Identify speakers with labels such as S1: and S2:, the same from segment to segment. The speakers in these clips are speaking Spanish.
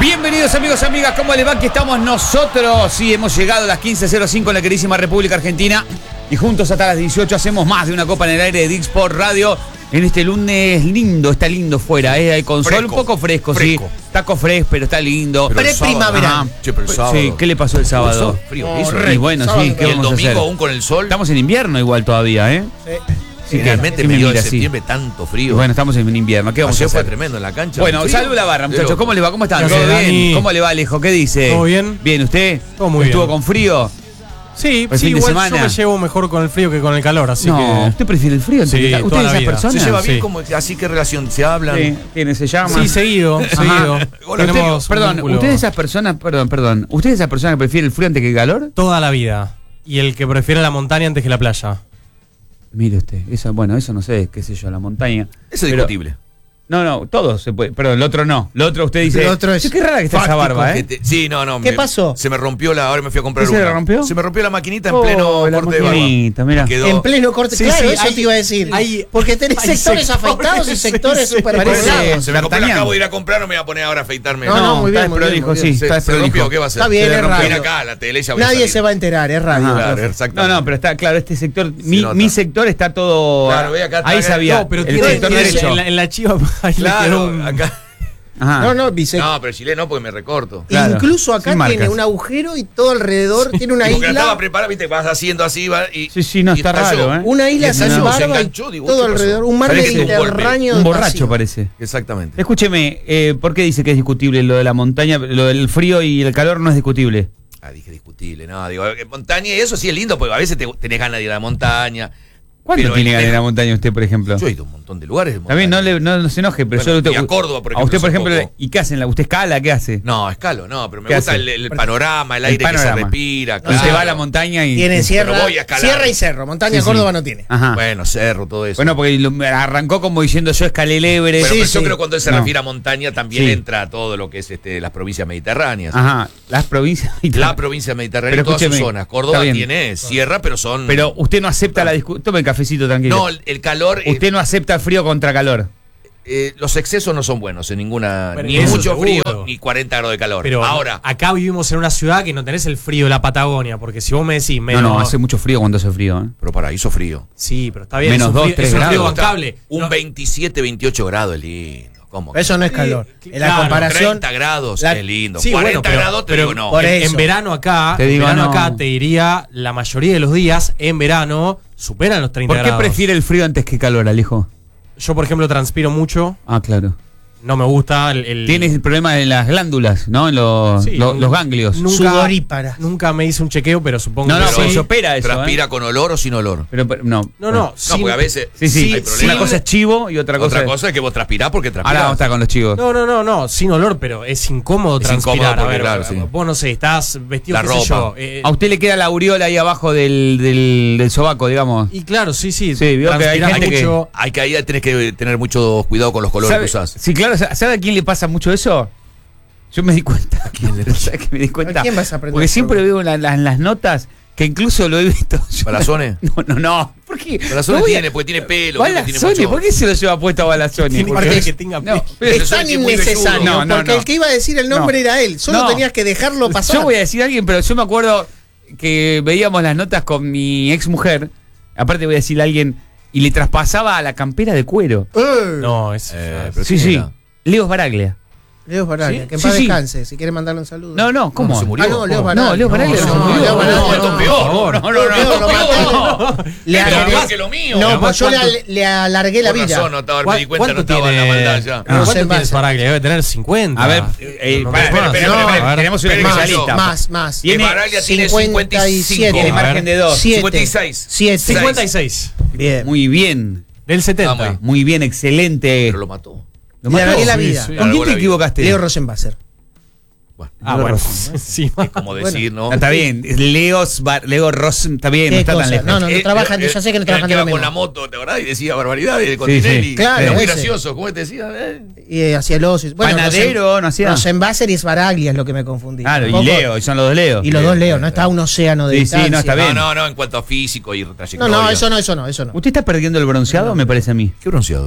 S1: Bienvenidos amigos y amigas, ¿cómo les va? Aquí estamos nosotros. Sí, hemos llegado a las 15:05 en la queridísima República Argentina. Y juntos hasta las 18 hacemos más de una copa en el aire de Dix por Radio. En este lunes lindo, está lindo fuera, hay con sol un poco fresco, sí. Taco fresco, pero está lindo.
S2: Pre-primavera.
S3: Che, pero el sábado.
S1: Sí, ¿qué le pasó el sábado?
S3: Frío.
S1: Y bueno, sí, ¿qué
S3: Y el
S1: vamos a
S3: domingo
S1: hacer?
S3: aún con el sol.
S1: Estamos en invierno igual todavía, ¿eh?
S3: Sí,
S1: que-
S3: realmente
S1: sí
S3: me
S1: me
S3: dio
S1: mira
S3: en
S1: así.
S3: septiembre tanto frío.
S1: Bueno, estamos en invierno, ¿qué vamos a
S3: Ayer fue
S1: hacer?
S3: tremendo en la cancha.
S1: Bueno,
S3: Frío.
S1: salud la barra, muchachos.
S3: Pero-
S1: ¿Cómo le va? ¿Cómo están?
S2: ¿Qué
S1: ¿Todo
S2: haces,
S1: bien?
S2: Dani?
S1: ¿Cómo le va, Alejo? ¿Qué dice?
S2: ¿Todo bien?
S1: Bien, ¿usted?
S2: Todo muy
S1: ¿Estuvo
S2: bien.
S1: con frío?
S2: Sí,
S1: ¿El
S2: sí,
S1: fin de
S2: igual
S1: semana?
S2: yo me llevo mejor con el frío que con el calor, así
S1: No,
S2: que...
S1: ¿usted prefiere el frío?
S2: Sí,
S1: ¿Usted
S2: toda
S1: es
S2: la
S1: esa
S2: vida.
S1: persona?
S3: Se lleva bien,
S2: Sí.
S3: como, así que relación se hablan.
S1: Sí, ¿quiénes se llaman?
S2: Sí, seguido.
S1: Hola,
S2: Tenemos
S1: usted, perdón,
S2: un vínculo
S1: ¿usted es esa persona, ¿usted es esa persona que prefiere el frío antes que el calor?
S2: toda la vida. Y el que prefiere la montaña antes que la playa.
S1: Mire usted, eso no sé, qué sé yo, la montaña.
S3: Eso es
S1: Pero-
S3: discutible.
S1: No, todo se puede, pero el otro no. El otro usted dice,
S4: El otro es
S1: "Che, qué rara que está esa
S4: fáctico,
S1: barba, ¿eh?"
S3: Sí, no.
S4: ¿Qué pasó?
S3: Se me rompió ahora me fui a comprar
S1: ¿Qué se
S3: una.
S1: le rompió?
S3: Se me rompió la maquinita en
S1: Oh,
S3: pleno
S1: la
S3: corte de barba.
S1: maquinita, mirá.
S3: Quedó-
S4: En pleno corte,
S2: Sí,
S4: claro,
S2: sí,
S4: eso
S2: hay-
S4: te iba a decir.
S2: hay-
S4: Porque tenés
S2: hay
S4: sectores
S2: sectores,
S4: afectados y
S2: sí,
S4: sectores
S2: sí.
S4: super
S1: Parece-
S4: poblados.
S3: Se me rompió, la
S1: D'Artagnan.
S3: acabo de ir a comprar, no me voy a poner ahora a afeitarme.
S4: No, muy bien,
S1: está
S4: muy bien,
S1: desprolijo,
S4: muy
S1: sí,
S4: bien.
S1: está
S3: Se
S1: desprolijo.
S3: rompió, ¿qué va a hacer?
S4: Está bien,
S1: Se le
S4: es
S1: rompió.
S3: Mira
S4: radio.
S3: acá, la tele ya voy a
S4: Nadie
S3: salir.
S4: se va a enterar, es radio.
S1: Ajá.
S3: Claro, exactamente.
S1: No, pero está claro, este sector, mi
S3: nota.
S1: sector está todo.
S3: Claro, ve acá,
S1: ahí
S3: acá.
S1: sabía.
S2: No, pero
S1: el
S2: tiene
S1: sector derecho.
S2: en la chiva ahí le quedó
S3: Claro,
S2: un...
S3: acá.
S1: Ajá.
S4: No, bisect.
S3: No, pero chileno no, porque me recorto.
S1: Claro,
S4: Incluso acá
S1: sin
S4: tiene
S1: marcas.
S4: un agujero y todo alrededor tiene una
S3: Porque la estaba
S4: isla.
S3: preparada, viste, vas haciendo así, va y.
S1: Sí, no,
S3: y
S1: está
S3: estalló.
S1: raro, ¿eh?
S4: Una isla
S3: Y
S4: sin
S3: estalló, se
S4: barba y
S3: enganchó, digo,
S4: todo
S3: ¿qué pasó?
S4: alrededor. Un mar
S3: Parece que tuvo un golpe.
S4: Mediterráneo.
S1: Un borracho
S4: vacío.
S1: parece.
S3: Exactamente.
S1: Escúcheme, ¿por qué dice que es discutible lo de la montaña? Lo del frío y el calor no es discutible.
S3: Ah, dije discutible, no, digo, montaña y eso sí es lindo, porque a veces tenés ganas de ir a la montaña.
S1: ¿Cuánto
S3: Pero
S1: tiene
S3: el-
S1: ganas de la montaña usted, por ejemplo?
S3: Yo he ido a un montón de lugares. de
S1: También
S3: montaña.
S1: no se enoje, pero
S3: Bueno,
S1: yo
S3: y a Córdoba, por
S1: a usted, por
S3: ejemplo,
S1: ejemplo,
S3: hace poco.
S1: ¿y qué hacen? ¿Usted escala? ¿Qué hace?
S3: No, escalo, no, pero me
S1: ¿Qué
S3: gusta
S1: hace?
S3: el panorama, el
S1: El
S3: aire que
S1: panorama.
S3: se respira.
S1: Usted
S3: claro.
S1: va a la montaña y.
S4: Tiene sierra,
S3: voy a escalar.
S4: sierra y cerro. Montaña
S1: Sí, sí.
S4: Córdoba no tiene.
S1: Ajá.
S3: Bueno, cerro, todo eso.
S1: Bueno, porque arrancó como diciendo yo escalé el Everest.
S3: Bueno,
S4: sí,
S3: pero yo
S4: sí.
S3: creo que cuando él se
S1: No.
S3: refiere a montaña también
S1: Sí.
S3: entra todo lo que es las provincias mediterráneas.
S1: Ajá, las provincias.
S3: La provincia mediterránea,
S1: Pero
S3: todas sus
S1: escúcheme,
S3: zonas. Córdoba
S1: está bien.
S3: tiene sierra, pero son.
S1: Pero usted no acepta la discusión. Tome el cafecito tranquilo.
S3: no, el calor.
S1: Usted no acepta frío contra calor.
S3: Los excesos no son buenos en ninguna.
S2: Pero
S3: Ni
S2: eso
S3: mucho
S2: seguro.
S3: frío, ni 40 grados de calor.
S2: Pero
S3: ahora.
S2: acá vivimos en una ciudad que no tenés el frío de la Patagonia, porque si vos me decís menos...
S1: No, hace mucho frío cuando hace frío. ¿eh?
S3: Pero para, hizo frío.
S2: Sí, pero está bien.
S1: Menos
S2: es un
S1: 2,
S2: frío-
S1: 3
S2: es un frío
S1: grados.
S2: bancable.
S3: Un
S2: No,
S3: 27, 28 grados es lindo. ¿Cómo? que?
S4: Eso no es calor. En la
S2: Claro,
S4: comparación.
S3: 30 grados
S4: la-
S3: es lindo.
S2: Sí,
S3: 40
S2: bueno,
S3: grados te digo no.
S4: por
S2: en
S4: eso.
S2: verano acá,
S1: Te digo no.
S2: te diría, la mayoría de los días en verano superan los 30
S1: ¿Por qué
S2: grados.
S1: prefiere el frío antes que calor, Alejo?
S2: Yo, por ejemplo, transpiro mucho,
S1: Ah, claro.
S2: no me gusta el...
S1: Tienes el problema en las glándulas, ¿no? En
S2: Sí,
S1: los ganglios.
S4: Sudoríparas.
S2: Nunca me hice un chequeo, pero supongo
S1: No,
S2: que
S1: no,
S2: sí.
S1: se opera eso.
S3: ¿Transpira con olor o sin olor?
S1: Pero no.
S2: No,
S3: No,
S2: sin-
S3: porque a veces
S1: Sí.
S3: hay problemas.
S1: Una cosa es chivo y otra cosa,
S3: Otra cosa es que vos transpirás porque transpirás.
S1: Ahora vamos a estar con los chivos.
S2: No, sin olor, pero es incómodo
S3: Es
S2: transpirar.
S3: incómodo
S2: A
S3: porque,
S2: ver,
S3: claro, sí.
S2: vos no sé, estás vestido,
S3: La
S2: qué sé
S3: ropa.
S2: yo.
S1: A usted le queda la aureola ahí abajo del sobaco, digamos.
S2: Y claro, sí.
S1: Sí, vio que hay
S2: transpirás
S1: gente que-
S2: mucho.
S3: Hay que ahí tenés que tener mucho cuidado con los colores
S1: ¿Sabe?
S3: que usás.
S1: Sí, claro. ¿Sabe a quién le pasa mucho eso? Yo me di cuenta. ¿Sabe que me di cuenta?
S4: ¿A quién vas a aprender?
S1: Porque siempre veo en las notas que incluso lo he visto. yo.
S3: ¿Balazone?
S1: No. ¿Por qué?
S3: Balazone
S1: No voy a-
S3: tiene, porque tiene pelo. viste que tiene
S1: Balazone,
S3: mucho-
S1: ¿por qué se lo lleva puesto a Balazone?
S2: Tiene
S1: Porque-
S2: que ver que tenga
S1: No,
S2: pelo.
S1: pero
S4: Es
S3: Eso
S4: tan
S3: es que muy
S4: innecesario,
S1: velludo. No,
S4: porque
S1: no.
S4: el que iba a decir el nombre
S1: No.
S4: era él. Solo
S1: No.
S4: tenías que dejarlo pasar.
S1: Yo voy a decir a alguien, pero yo me acuerdo que veíamos las notas con mi ex mujer. Aparte voy a decirle a alguien, y le traspasaba a la campera de cuero.
S2: No, es...
S3: pero
S1: Sí,
S3: ¿quién
S1: sí.
S3: era?
S1: Leo Baraglia.
S4: Leo Baraglia,
S2: ¿Sí?
S4: que en
S1: Sí,
S4: paz
S1: sí.
S4: descanse, si quiere mandarle un saludo.
S1: No, ¿cómo?
S3: No, se murió.
S4: Ah, no, Leo Baraglia.
S1: No, Leo Baraglia no, se murió.
S4: Leo Baraglia
S3: No,
S4: no.
S3: esto es peor.
S1: No,
S4: Peor, lo mataron. Le
S3: Pero
S4: alargué-
S3: peor que lo mío.
S4: No,
S2: Además,
S4: pues yo
S2: ¿cuánto-
S4: le alargué la
S3: Por
S4: vida.
S3: razón, me di cuenta, no
S2: ¿Cuánto
S3: estaba en la
S2: tiene?
S3: maldad ya.
S2: ¿Cuánto
S4: se
S2: tienes
S4: basa.
S2: Baraglia? Debe tener 50.
S1: A ver,
S2: No,
S1: espera,
S2: no,
S1: espera,
S2: a ver.
S1: tenemos un
S3: Espera,
S1: especialista.
S4: Más.
S1: Tiene
S3: Baraglia tiene
S4: 57.
S1: Tiene
S2: A
S1: margen
S2: ver.
S1: de 2.
S3: 56.
S4: 7.
S2: 56.
S4: Bien.
S1: Muy bien.
S2: Del 70.
S3: Vamos.
S1: Muy bien, excelente.
S3: Pero lo mató.
S1: ¿Lo
S4: Le
S1: mató?
S4: alargué la
S2: Sí,
S4: vida.
S2: sí.
S1: ¿Con quién te
S3: Leo
S1: equivocaste?
S4: Leo Rosenbasser.
S3: Bueno,
S2: Bueno, sí.
S3: como decir, ¿no?
S1: Está bien, Leo Ross, está bien, no
S4: ¿Qué
S1: está tan
S4: cosa?
S1: lejos.
S4: No trabajan, yo sé que no trabajan de
S3: de
S4: lo
S3: con
S4: mismo.
S3: la moto, ¿te acordás? Y decía barbaridades con
S1: Sí, sí.
S3: Tinelli.
S4: Claro,
S3: Era muy
S4: ese.
S3: gracioso. ¿Cómo te decía?
S4: Y hacia el ocio.
S1: Panadero, no hacía.
S4: Rosenbasser y Baraglia es lo que me confundí.
S1: Claro,
S4: Un
S1: y
S4: poco-
S1: Leo, y son los dos Leo.
S4: Y los dos Leo, no está un océano de
S1: Sí, sí, no,
S4: distancia.
S1: está bien.
S3: No, en cuanto a físico y trayectoria.
S4: No, eso no.
S1: ¿Usted está perdiendo el bronceado, me parece a mí?
S3: ¿Qué bronceado?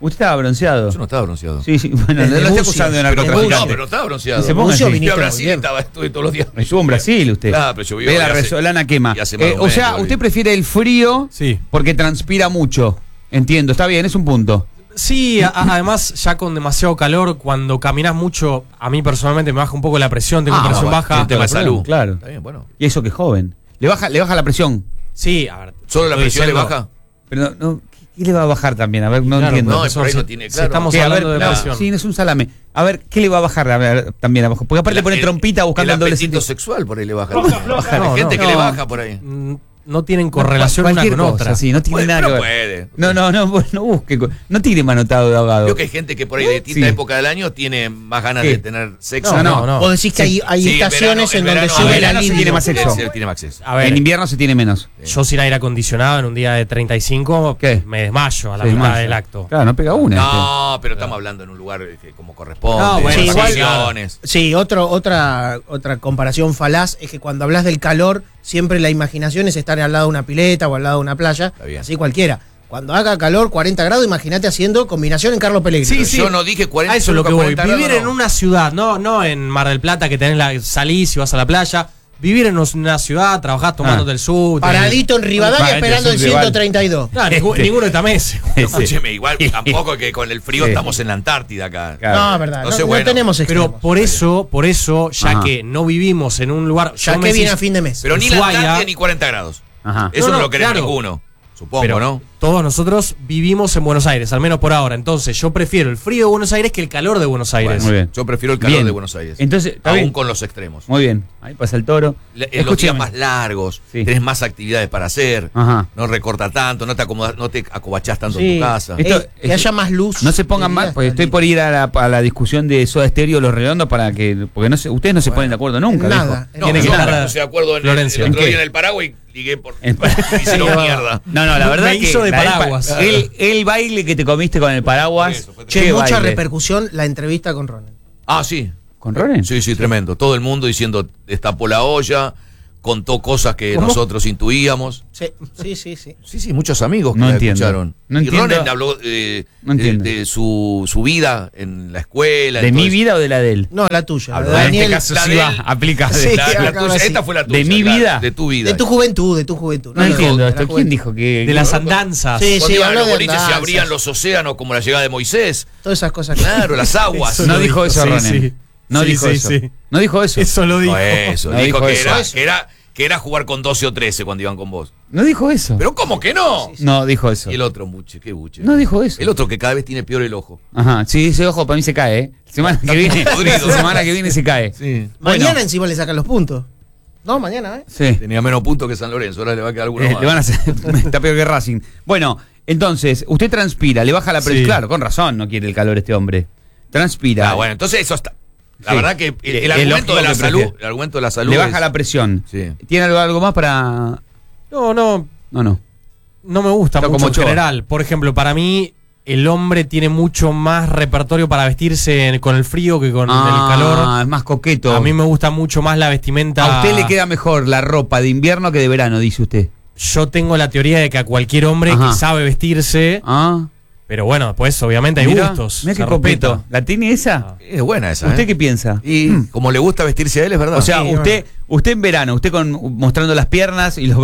S1: Usted estaba bronceado.
S3: Yo no estaba bronceado.
S1: Sí, bueno, no
S4: Desde
S1: lo estoy
S4: Bucios.
S1: acusando de
S3: Pero,
S1: narcotraficante.
S3: no, pero no estaba bronceado.
S1: Que se ponga
S4: Bucio
S1: así.
S3: Fui
S4: viniste
S3: a
S4: muy
S3: Brasil,
S4: bien.
S3: estuve todos los días.
S1: Estuvo en Brasil usted.
S3: Claro, pero llovió
S1: Ve
S3: y
S1: la
S3: hace-
S1: resolana quema.
S3: y hace más de un
S1: O
S3: mes,
S1: sea,
S3: volví.
S1: usted prefiere el frío
S2: Sí.
S1: porque transpira mucho. Entiendo, está bien, es un punto.
S2: Sí, además ya con demasiado calor, cuando caminas mucho, a mí personalmente me baja un poco la presión, tengo presión
S3: bueno,
S2: baja.
S3: el tema de salud.
S1: Claro.
S3: Está bien, bueno.
S1: Y eso que es joven. Le baja la presión.
S2: Sí, a ver.
S3: ¿Solo la
S2: estoy
S3: presión le
S2: diciendo-
S3: baja?
S1: Pero ¿qué le va a bajar también? A ver, no
S2: Claro,
S1: entiendo.
S3: No,
S2: profesor,
S3: por ahí no
S2: si-
S3: tiene,
S2: si
S3: claro.
S2: estamos
S1: ¿Qué? A
S2: hablando
S1: ver,
S2: de
S1: no,
S2: presión.
S1: sí, no es un salame. A ver, ¿qué le va a bajar también abajo? Porque aparte pone trompita buscando
S3: el
S1: el doble
S3: apetito
S1: sentido.
S3: sexual por ahí le baja.
S2: No,
S3: Hay gente que
S1: no.
S3: le baja por ahí.
S2: No tienen correlación una
S1: Cualquier
S2: con
S1: cosa,
S2: otra.
S1: sí, no tiene
S3: Puede,
S1: nada
S3: pero
S1: que ver.
S3: puede.
S1: No busque. No tire manotado de ahogado.
S3: Creo que hay gente que por ahí de distinta
S1: Sí.
S3: época del año tiene más ganas
S1: ¿Qué?
S3: de tener sexo.
S2: No.
S4: Vos decís que hay
S3: Sí, en
S4: estaciones en
S3: verano-
S4: donde
S3: en
S4: sube
S3: verano
S4: la
S1: se
S4: libido.
S1: tiene más sexo.
S3: Tiene más sexo.
S2: A ver,
S1: En invierno se tiene menos.
S2: yo sin aire acondicionado en un día de 35
S1: ¿Qué?
S2: me desmayo a la
S1: Se
S2: mitad
S1: desmaya.
S2: del acto.
S1: Claro, no pega una.
S3: No, pero estamos hablando en un lugar como corresponde.
S2: No, bueno,
S4: sí, igual-
S3: vacaciones.
S4: Sí, otra comparación falaz es que cuando hablas del calor, siempre la imaginación es estar al lado de una pileta o al lado de una playa,
S3: Está bien.
S4: así cualquiera. Cuando haga calor, 40 grados, imagínate haciendo combinación en Carlos Pellegrini.
S2: Sí,
S3: Yo no dije 40,
S2: A eso es lo que voy.
S3: 40 grados,
S2: Vivir en
S3: no.
S2: una ciudad, no en Mar del Plata que salís y vas a la playa. Vivir en una ciudad, trabajás tomándote el subte.
S4: Paradito en Rivadavia
S1: Paradito,
S4: esperando el
S1: es un rival.
S4: 132.
S2: Claro, ninguno está mes.
S3: Escúcheme, igual tampoco que con el frío
S1: Sí.
S3: estamos en la Antártida acá.
S1: Claro.
S4: No, es verdad.
S3: Entonces,
S4: no
S3: bueno,
S4: tenemos
S2: Pero
S4: extremos.
S2: por eso, ya
S1: Ajá.
S2: que no vivimos en un lugar.
S4: Ya
S2: yo
S4: que
S2: me
S4: viene
S2: decís-
S4: a fin de mes.
S3: Pero ni la
S2: Ushuaia-
S3: Antártida ni 40 grados.
S1: Ajá.
S3: Eso
S2: No,
S3: no,
S2: no,
S3: lo querés
S2: claro.
S3: ninguno. Supongo,
S2: Pero
S3: ¿no?
S2: todos nosotros vivimos en Buenos Aires, al menos por ahora. Entonces, yo prefiero el frío de Buenos Aires que el calor de Buenos Aires.
S3: Bueno,
S1: Muy bien.
S3: Yo prefiero el calor
S1: Bien.
S3: de Buenos Aires.
S1: Entonces, está
S3: aún
S1: bien.
S3: con los extremos.
S1: Muy bien. Ahí pasa el toro.
S3: En los días
S1: Escúcheme.
S3: más largos,
S1: Sí.
S3: tenés más actividades para hacer,
S1: Ajá.
S3: no recorta tanto, no te acomodas, no te acobachás tanto en
S4: Sí.
S3: tu casa.
S1: Esto-
S4: Que haya más luz.
S1: No se pongan mal, porque estoy por ir a la discusión de Soda Stereo Los Redondos porque no sé, ustedes no se ponen de acuerdo nunca.
S4: Nada.
S1: viejo.
S3: No,
S2: Tiene
S3: yo
S2: que
S3: me
S2: estar
S3: puse de acuerdo el
S2: Florencia.
S3: otro
S1: ¿En qué?
S3: día en el Paraguay y ligué por
S1: En-
S3: me hicieron mierda.
S1: No, la verdad
S2: Me
S1: que
S2: hizo de
S1: la del
S2: paraguas.
S1: el baile que te comiste con el paraguas.
S3: Eso, fue
S1: qué
S4: Che, mucha
S1: baile.
S4: repercusión la entrevista con Ronen.
S3: Ah, sí.
S1: ¿Con Ronen?
S3: Sí, sí, tremendo. Todo el mundo diciendo destapó la olla, contó cosas que
S4: ¿Cómo?
S3: nosotros intuíamos.
S4: Sí, sí.
S3: Sí, sí, muchos amigos que
S1: No
S3: la
S1: entiendo.
S3: escucharon.
S1: No
S3: y
S1: entiendo.
S3: Ronen habló
S1: No entiendo.
S3: de su vida en la escuela.
S1: ¿De
S3: en todo
S1: mi
S3: eso.
S1: vida o de la de él?
S4: No, la tuya.
S3: Habló
S4: la de
S3: de
S4: Daniel,
S1: en este caso
S3: la
S1: sí
S3: de
S1: va,
S3: él.
S1: aplica.
S4: Sí,
S3: La
S4: acá
S3: tuya,
S4: va así.
S3: esta fue la tuya.
S1: ¿De mi
S3: claro,
S1: vida?
S3: De tu vida.
S4: de tu juventud, de tu juventud.
S1: No entiendo
S4: de la
S1: esto. ¿Quién
S4: juventud.
S1: dijo que.?
S2: De las andanzas.
S4: Sí,
S3: Cuando iban a
S4: habló
S3: los
S4: de
S3: boliches se
S4: andanzas.
S3: abrían los océanos como la llegada de Moisés.
S4: Todas esas cosas.
S3: Claro, las aguas.
S2: Eso
S1: No
S2: lo
S1: dijo eso,
S2: sí,
S1: Ronen.
S2: sí.
S1: No
S2: Sí,
S1: dijo
S2: sí,
S1: eso.
S2: sí.
S1: No dijo eso.
S2: Eso lo dijo.
S3: No, eso.
S1: No
S3: dijo
S1: dijo
S3: que
S1: eso.
S3: era jugar con 12 o 13 cuando iban con vos.
S1: No dijo eso.
S3: Pero ¿cómo que no?
S1: No dijo eso.
S3: Y el otro, buche, qué buche.
S1: No dijo eso.
S3: El otro que cada vez tiene peor el ojo.
S1: Ajá, sí, ese ojo para mí se cae, ¿eh? Semana que viene,
S3: podrido.
S1: la semana que viene se cae.
S3: Sí.
S1: Bueno.
S4: Mañana encima le sacan los puntos. No, mañana, ¿eh?
S1: Sí.
S3: Tenía menos puntos que San Lorenzo, ahora le va a quedar alguno más.
S1: Le van a hacer, está peor que Racing. Bueno, entonces, usted transpira, le baja la presión.
S2: Sí.
S1: Claro, con razón no quiere el calor este hombre. Transpira.
S3: Ah, bueno, entonces eso está. La
S1: Sí.
S3: verdad que el
S1: Es
S3: argumento
S1: lógico
S3: de la
S1: que
S3: salud,
S1: prefiere.
S3: el argumento de la salud
S1: le baja
S3: es-
S1: la presión.
S3: Sí.
S1: ¿Tiene algo más para.?
S2: No,
S1: No.
S2: no me gusta
S1: Está
S2: mucho
S1: como
S2: en
S1: Ochoa.
S2: general. Por ejemplo, para mí, el hombre tiene mucho más repertorio para vestirse con el frío que con el calor.
S1: Es más coqueto.
S2: A mí me gusta mucho más la vestimenta.
S1: A usted le queda mejor la ropa de invierno que de verano, dice usted.
S2: Yo tengo la teoría de que a cualquier hombre
S1: Ajá.
S2: que sabe vestirse,
S1: Ah.
S2: pero bueno, pues obviamente hay
S1: Mirá,
S2: gustos.
S1: mirá
S2: se
S1: qué
S2: respeta.
S1: coqueto. ¿La tiene esa?
S2: Ah.
S3: Es buena esa.
S1: ¿Usted
S3: ¿eh?
S1: qué piensa?
S3: Y como le gusta vestirse a él, es verdad.
S1: O sea,
S4: Sí,
S1: usted en verano, usted mostrando las piernas y los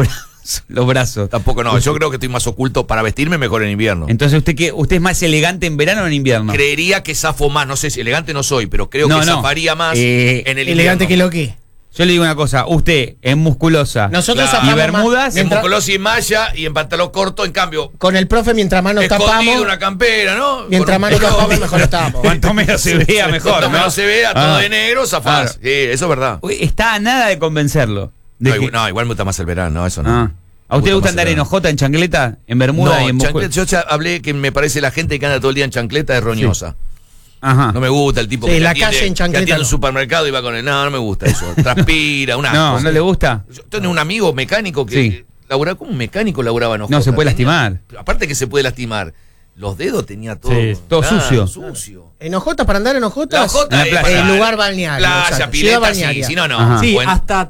S1: brazos.
S3: tampoco no. Yo creo que estoy más oculto para vestirme mejor en invierno.
S1: Entonces, ¿usted es más elegante en verano o en invierno?
S3: Creería que zafo más, no sé si elegante no soy, pero creo
S1: No,
S3: que
S1: no.
S3: zafaría más
S1: Eh,
S3: en el
S4: Elegante que
S3: invierno.
S4: lo que.
S1: Yo le digo una cosa, usted es musculosa
S4: Nosotros
S3: Claro.
S4: zafamos
S1: y bermudas,
S4: más.
S3: En
S4: Mientras-
S3: musculosis y malla y en pantalón corto, en cambio,
S4: Con el profe, mientras más nos
S3: escondido
S4: tapamos,
S3: una campera, ¿no?
S4: mientras
S3: Con
S4: más
S3: un-
S4: nos tapamos, mejor estamos.
S1: cuanto menos se vea mejor,
S3: Cuanto
S1: ¿no?
S3: menos se vea, todo
S1: Ah.
S3: de negro, zafás.
S1: Claro.
S3: Sí, eso es verdad.
S1: Uy, está a nada de convencerlo. De
S3: No,
S1: que-
S3: igual me gusta más el verano, no, eso no.
S1: Ah. ¿A usted le gusta andar en ojota, en chancleta, en bermuda y en musculosa?
S3: chancleta, yo ya hablé que me parece la gente que anda todo el día en chancleta es roñosa.
S1: Ajá.
S3: No me gusta el tipo
S4: Sí,
S3: que
S4: la
S3: atiende,
S4: calle en
S3: que
S4: chancleta
S3: atiende
S4: no.
S3: un supermercado y va con el. No me gusta eso. Transpira, una.
S1: No, ¿no le gusta?
S3: Yo tengo un amigo mecánico que
S1: Sí.
S3: laburaba como un mecánico, laburaba en
S1: No,
S3: ojota.
S1: se puede
S3: Tenía-
S1: lastimar.
S3: Aparte que se puede lastimar. Los dedos tenía todo.
S2: Sí,
S1: todo sucio.
S3: Sucio.
S4: ¿En Ojotas para andar en Ojotas?
S3: La ojota
S1: En la
S3: es
S1: playa.
S3: para-
S4: El lugar balneario,
S3: Playa,
S4: exacto.
S3: pileta,
S4: Ciudad
S3: sí.
S4: balnearia.
S3: Si no, no.
S1: Ajá.
S2: Sí,
S3: Buen-
S2: hasta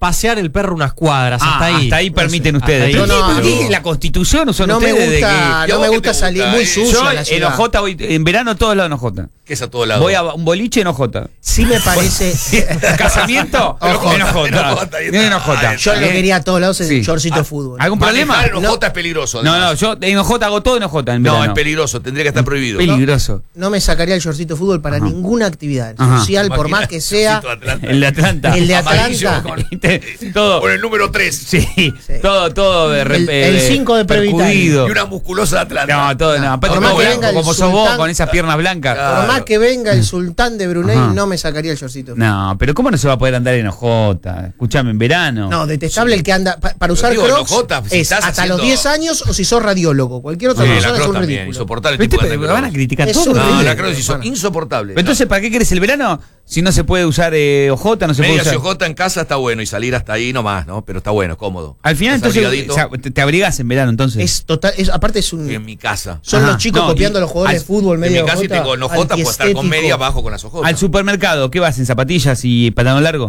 S2: pasear el perro unas cuadras, hasta ahí.
S1: Hasta ahí permiten
S2: Hasta
S1: ustedes.
S2: ahí.
S1: Pero
S4: No,
S1: ¿qué-
S4: no.
S1: qué- la Constitución son
S4: No me
S1: ustedes de
S4: gusta,
S1: que...
S4: no
S3: ¿Y a
S4: me
S3: vos qué
S4: gusta
S3: te
S4: salir
S3: gusta?
S4: muy sucio
S1: Yo
S4: a la
S1: en
S4: ciudad.
S1: OJ voy, en verano todos lados en OJ.
S3: Que es a todos lados.
S1: Voy a un boliche en OJ.
S4: Sí me parece.
S1: ¿Casamiento?
S4: OJ.
S1: En OJ.
S3: ahí está.
S1: En OJ.
S4: Yo lo
S1: Bien.
S4: quería a todos lados en
S1: Sí.
S4: shortcito de fútbol.
S1: ¿Algún problema?
S3: Manejar en
S4: No.
S3: OJ es peligroso.
S1: No,
S3: además.
S1: yo en OJ hago todo en OJ en
S3: No,
S1: verano.
S3: es peligroso, tendría que estar prohibido.
S1: Peligroso.
S4: No me sacaría el shortcito de fútbol para ninguna actividad
S1: Ajá.
S4: social, por más que sea.
S1: El de Atlanta.
S4: El de
S3: Amarillo,
S4: Atlanta.
S1: todo.
S3: Con el número 3.
S1: Sí, todo
S4: El 5 de Previtalia.
S1: percudido.
S3: Y una musculosa de Atlanta.
S1: No, todo, no. Aparte
S4: Por más
S1: todo
S4: que
S1: blanco,
S4: venga el
S1: como sos vos,
S4: sultán.
S1: con esas piernas blancas.
S3: Claro.
S4: Por más que venga el sultán de Brunei,
S1: Ajá.
S4: no me sacaría el shortcito de fútbol.
S1: No, pero ¿cómo no se va a poder andar en OJ? Escuchame, en verano.
S4: No, detestable el que anda. Para usar
S3: digo, en
S4: Crocs
S3: OJ, si
S4: es
S3: estás
S4: hasta
S3: haciendo-
S4: los 10 años o si sos radiólogo. Cualquier otra
S3: Sí,
S4: persona
S3: la
S4: es
S3: Crocs
S4: un
S3: también,
S4: ridículo.
S3: insoportable.
S1: ¿Viste?
S3: tipo de
S1: Pero
S3: Crocs.
S1: van a criticar
S4: Es
S1: todo.
S4: un
S3: No,
S4: ridículo.
S3: la Crocs es
S4: Bueno.
S3: insoportable.
S1: Entonces, ¿para qué querés el verano? Si no se puede usar OJ, no se puede
S3: Medias
S1: usar.
S3: y OJ en casa está bueno y salir hasta ahí nomás, ¿no? Pero está bueno, es cómodo.
S1: Al final,
S3: Estás
S1: entonces,
S3: abrigadito.
S1: o sea, te abrigás en verano, entonces.
S4: Es total, aparte es un.
S3: Y en mi casa.
S4: Son
S1: Ajá.
S4: los chicos
S1: No,
S4: copiando
S1: y
S4: a los jugadores
S1: al-
S4: de fútbol
S3: En
S4: medio
S3: mi casa y tengo en OJ, puedo estar con
S4: antiestético.
S3: media abajo con las OJ.
S1: Al supermercado, ¿qué vas? ¿En zapatillas y pantalón largo?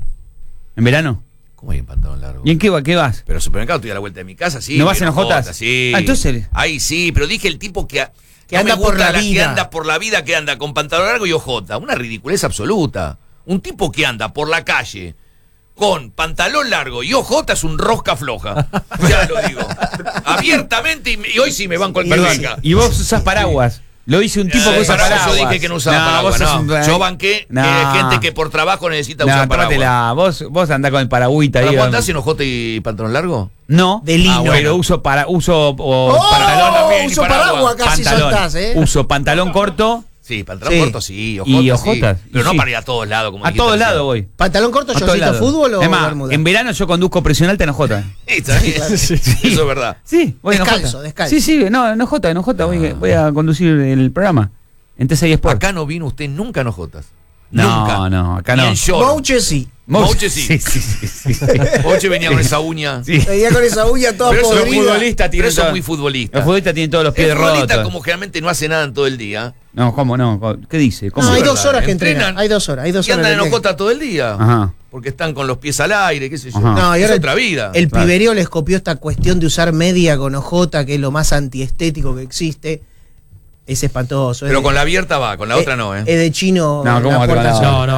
S1: ¿En verano?
S3: ¿Cómo hay en pantalón largo?
S1: ¿Y en qué vas?
S3: Pero al supermercado estoy a la vuelta de mi casa, sí.
S1: ¿No vas
S3: voy
S1: en ojotas?
S3: Sí.
S1: Ah, entonces-
S3: Ahí sí, pero dije el tipo que
S4: Que anda por la
S3: Que
S4: vida.
S3: anda por la vida, que anda con pantalón largo y ojota. Una ridiculez absoluta. Un tipo que anda por la calle con pantalón largo y ojota es un rosca floja. Ya lo digo. Abiertamente y hoy sí me van con el
S1: Perdón,
S3: perdica.
S1: y vos usás paraguas. Lo dice un tipo que usa paraguas.
S3: Yo dije que no usaba
S1: vos
S3: paraguas.
S1: sos
S3: No.
S1: un-
S3: Yo banqué
S1: No.
S3: que gente que por trabajo necesita
S1: No,
S3: usar paraguas.
S1: tómatela. Vos andás con el paragüita ahí.
S3: ¿Pero vos
S1: vamos.
S3: andás en ojote y pantalón largo?
S1: No.
S4: De lino.
S1: Pero uso
S4: ¡Oh!
S3: pantalón también y
S4: Uso
S3: paraguas.
S4: paraguas casi
S1: pantalón.
S4: soltás, ¿eh?
S1: Uso pantalón corto.
S3: Sí, pantalón
S4: Sí.
S3: corto sí,
S1: Y
S3: ojotas sí.
S1: ojotas,
S3: Pero
S1: y
S3: no
S1: sí.
S3: para ir a todos lados. Como
S1: A
S3: dijiste
S1: todos
S3: recién.
S1: lados voy.
S4: ¿Pantalón corto,
S1: A todos
S4: shortcito
S1: lados.
S4: fútbol o
S1: Es más,
S4: bermuda?
S1: en verano yo conduzco presión alta en OJ.
S3: Está bien. Eso es verdad.
S1: Sí, voy en
S4: Descalzo,
S1: OJ.
S4: descalzo.
S1: Sí, sí, no, en OJ, voy a conducir el programa. En T6 Sport.
S3: Acá no vino usted nunca en ojotas.
S1: No,
S3: nunca.
S1: no, acá
S3: Ni
S1: no.
S3: en short.
S4: Mouche sí.
S3: Mouche sí.
S1: Sí, sí, sí, sí.
S3: Moche venía con esa uña.
S1: Sí.
S4: Venía con esa uña toda
S3: Pero eso es
S1: Los
S4: podrida.
S1: futbolistas
S3: Pero
S1: tienen
S3: eso es
S1: todo-
S3: muy futbolista.
S1: Los futbolistas tienen todos los pies
S3: El futbolista,
S1: rotos.
S3: como generalmente no hace nada en todo el día.
S1: No, ¿cómo no? ¿Qué dice? ¿Cómo?
S4: No, hay
S3: es
S4: 2
S3: verdad,
S4: horas que
S3: entrenan.
S4: entrenan. Hay 2 horas. Hay 2
S3: Y
S4: horas.
S3: andan en
S4: del día.
S3: ojota todo el día.
S1: Ajá.
S3: Porque están con los pies al aire, qué sé yo.
S1: Ajá.
S4: No, y
S3: Es
S4: ahora
S3: otra vida.
S4: El
S1: Claro.
S4: piberío les copió esta cuestión de usar media con ojota, que es lo más antiestético que existe. Es espantoso.
S3: Pero con la abierta va, con la otra no, ¿eh?
S4: Es de chino.
S1: No, ¿cómo
S4: la
S1: te
S4: puerta
S1: va a-
S4: sola.
S2: No, no.